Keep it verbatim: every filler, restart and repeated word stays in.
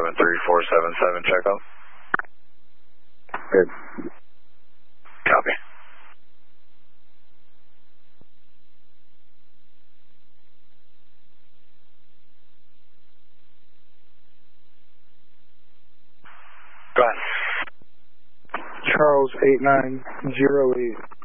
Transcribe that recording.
seven three four seven seven, check out. Good. Copy. Go ahead. Charles eight nine zero eight.